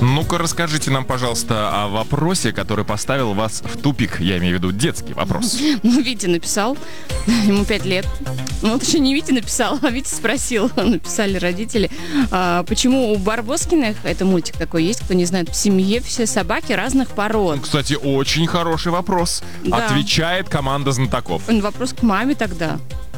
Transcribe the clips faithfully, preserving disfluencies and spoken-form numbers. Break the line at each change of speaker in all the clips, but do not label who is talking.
Ну-ка, расскажите нам, пожалуйста, о вопросе, который поставил вас в тупик. Я имею в виду детский вопрос.
Ну, Витя написал, ему пять лет. Ну, вот еще не Витя написал, а Витя спросил, написали родители, а, почему у Барбоскиных, это мультик такой есть, кто не знает, в семье все собаки разных пород.
Кстати, очень хороший вопрос.
Да.
Отвечает команда знатоков.
Вопрос к маме тогда.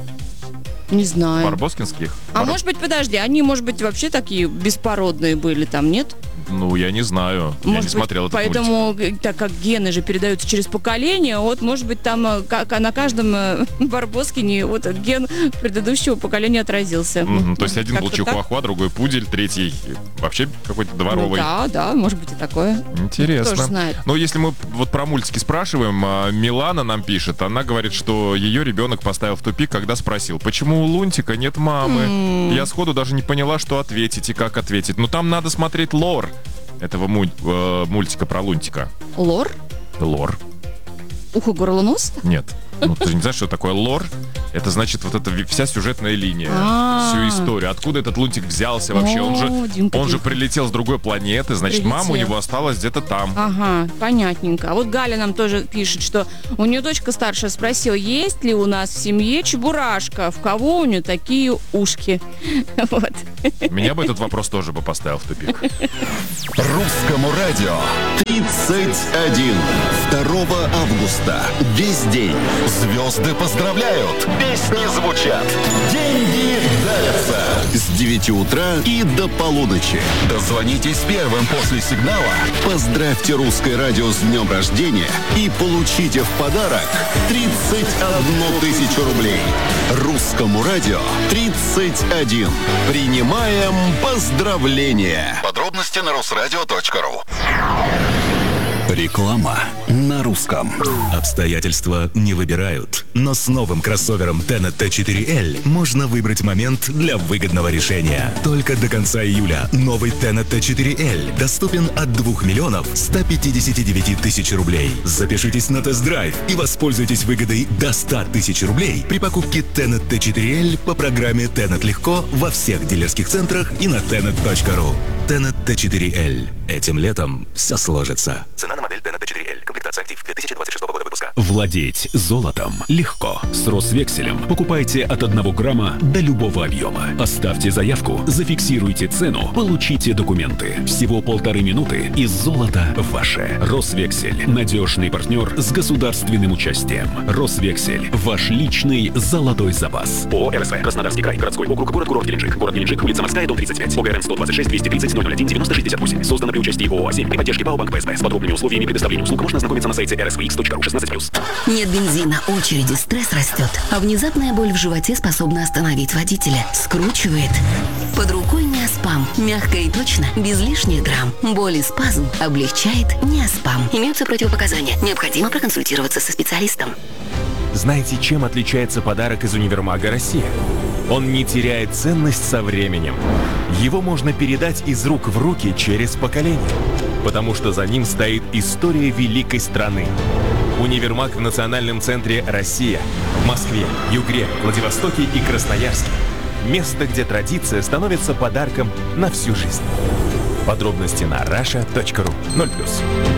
Не знаю.
Барбоскинских?
А
Бар...
может быть, подожди, они, может быть, вообще такие беспородные были там, нет?
Ну, я не знаю.
Может
я не
быть,
смотрел этот
поэтому,
мультик.
так как гены же передаются через поколение, вот, может быть, там как, на каждом Барбоскине вот ген предыдущего поколения отразился.
Mm-hmm. То есть один
Как-то
был чихуахуа, другой пудель, третий вообще какой-то дворовый.
Ну, да, да, может быть и такое.
Интересно.
Кто ж знает.
Но если мы вот про мультики спрашиваем, Милана нам пишет, она говорит, что ее ребенок поставил в тупик, когда спросил, почему у Лунтика нет мамы? Mm. Я сходу даже не поняла, что ответить и как ответить. Но там надо смотреть лор этого муль- э, мультика про Лунтика.
Лор?
Лор.
Ухо, горло, нос?
Нет. Ну, ты же не знаешь, что такое лор? Это значит вот эта вся сюжетная линия,
А-а-а.
всю историю. Откуда этот Лунтик взялся вообще? Он же,
О, Димка,
он же
Димка.
прилетел с другой планеты, значит,
Прилетел.
мама у него осталась где-то там.
Ага, понятненько. А вот Галя нам тоже пишет, что у нее дочка старшая спросила, есть ли у нас в семье чебурашка, в кого у нее такие ушки. Вот.
Меня бы этот вопрос тоже бы поставил в тупик.
Русскому радио тридцать один. второго августа. Весь день. Звезды поздравляют. Песни звучат. Деньги дарятся. С девяти утра и до полуночи. Дозвонитесь первым после сигнала. Поздравьте Русское радио с днем рождения и получите в подарок тридцать одну тысячу рублей. Русскому радио тридцать один. Принимаем поздравления. Подробности на русрадио точка ру. Реклама на русском.
Обстоятельства не выбирают, но с новым кроссовером Tenet ти четыре эл можно выбрать момент для выгодного решения. Только до конца июля новый Tenet ти четыре эл доступен от двух миллионов ста пятидесяти девяти тысяч рублей. Запишитесь на тест-драйв и воспользуйтесь выгодой до ста тысяч рублей при покупке Tenet ти четыре эл по программе Tenet легко во всех дилерских центрах и на tenet точка ру. Tenet ти четыре эл. Этим летом все сложится. Цена на модель Tenet ти четыре эл. Комплектация актив две тысячи двадцать шестого года выпуска. Владеть золотом легко. С Росвекселем покупайте от одного грамма до любого объема. Оставьте заявку, зафиксируйте цену, получите документы. Всего полторы минуты и золото ваше. Росвексель. Надежный партнер с государственным участием. Росвексель. Ваш личный золотой запас. ООО РСВ. Краснодарский край. Городской округ. Город-курорт Геленджик. Город Геленджик. Улица Морская, дом тридцать пять. ОГРН сто двадцать шесть двести тридцать ноль ноль один девяносто шестьдесят восемь. Создано при участии ООО «Семь» при поддержке ПАО «Банк ПСБ». С подробными условиями предоставления услуг можно ознакомиться на сайте эр эс ви икс точка ру шестнадцать плюс.
Нет бензина, очереди, стресс растет. А внезапная боль в животе способна остановить водителя. Скручивает. Под рукой Неоспам. Мягко и точно, без лишних грамм. Боль и спазм облегчает Неоспам. Имеются противопоказания. Необходимо проконсультироваться со специалистом.
Знаете, чем отличается подарок из Универмага «Россия»? Он не теряет ценность со временем. Его можно передать из рук в руки через поколение. Потому что за ним стоит история великой страны. Универмаг в национальном центре «Россия». В Москве, Югре, Владивостоке и Красноярске. Место, где традиция становится подарком на всю жизнь. Подробности на раша точка ру. ноль плюс.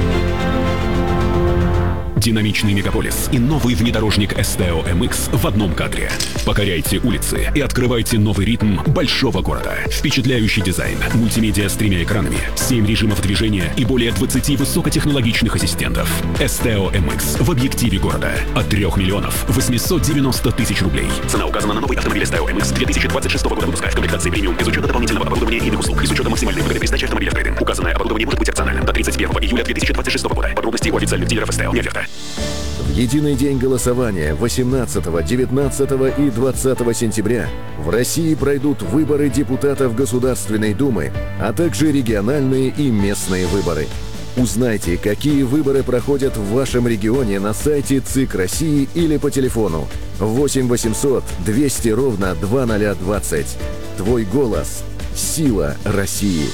Динамичный мегаполис и новый внедорожник эс тэ о эм икс в одном кадре. Покоряйте улицы и открывайте новый ритм большого города. Впечатляющий дизайн, мультимедиа с тремя экранами, семь режимов движения и более двадцати высокотехнологичных ассистентов. эс тэ о эм икс в объективе города от трёх миллионов восемьсот девяносто тысяч рублей. Цена указана на новый автомобиль эс тэ о эм икс две тысячи двадцать шестого года выпуска в комплектации премиум без учета дополнительного оборудования и иных услуг и с учетом максимальной выгоды при сдаче автомобиля в трейд-ин. Указанное оборудование может быть опциональным до тридцать первого июля две тысячи двадцать шестого года. Подробности у официальных дилеров эс тэ о. Не оферта.
В единый день голосования восемнадцатого, девятнадцатого и двадцатого сентября в России пройдут выборы депутатов Государственной Думы, а также региональные и местные выборы. Узнайте, какие выборы проходят в вашем регионе на сайте ЦИК России или по телефону восемь восемьсот двести ровно два ноль двадцать. Твой голос – сила России.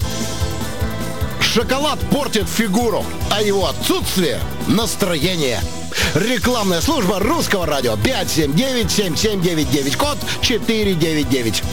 Шоколад портит фигуру, а его отсутствие – настроение. Рекламная служба Русского радио. пять семь девять семь семь девять девять, код четыре девять девять.